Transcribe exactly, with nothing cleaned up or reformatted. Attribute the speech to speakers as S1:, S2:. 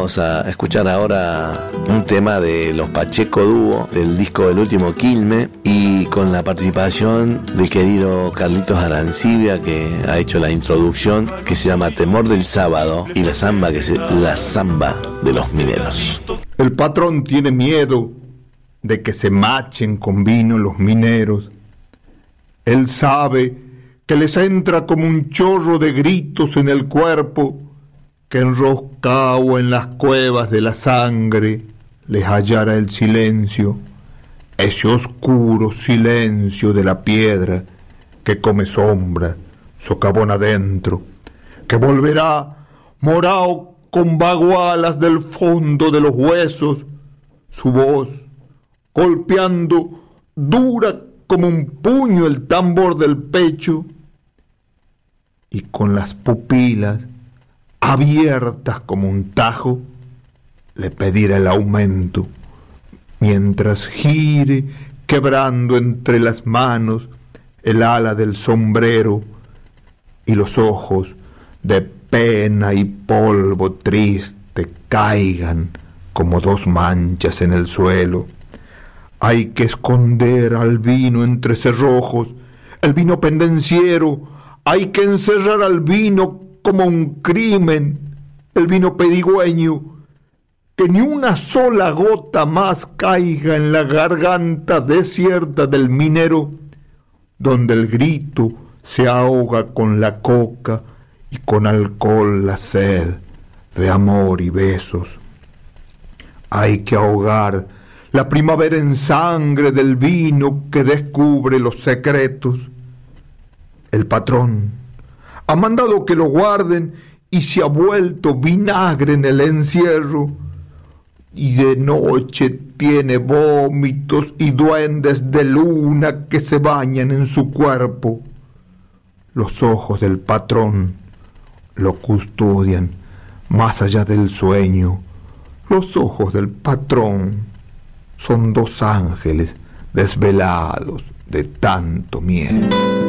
S1: Vamos a escuchar ahora un tema de los Pacheco Dúo, del disco del último Quilme, y con la participación del querido Carlitos Arancibia, que ha hecho la introducción, que se llama Temor del Sábado, y la samba, que es la samba de los mineros.
S2: El patrón tiene miedo de que se machen con vino los mineros. Él sabe que les entra como un chorro de gritos en el cuerpo, que enroscado en las cuevas de la sangre les hallara el silencio, ese oscuro silencio de la piedra que come sombra, socavón adentro, que volverá morao con bagualas del fondo de los huesos, su voz golpeando dura como un puño el tambor del pecho, y con las pupilas abiertas como un tajo, le pedirá el aumento, mientras gire quebrando entre las manos el ala del sombrero y los ojos de pena y polvo triste caigan como dos manchas en el suelo. Hay que esconder al vino entre cerrojos, el vino pendenciero, hay que encerrar al vino como un crimen, el vino pedigüeño, que ni una sola gota más caiga en la garganta desierta del minero, donde el grito se ahoga con la coca y con alcohol la sed de amor y besos. Hay que ahogar la primavera en sangre del vino que descubre los secretos. El patrón ha mandado que lo guarden y se ha vuelto vinagre en el encierro, y de noche tiene vómitos y duendes de luna que se bañan en su cuerpo. Los ojos del patrón lo custodian más allá del sueño. Los ojos del patrón son dos ángeles desvelados de tanto miedo.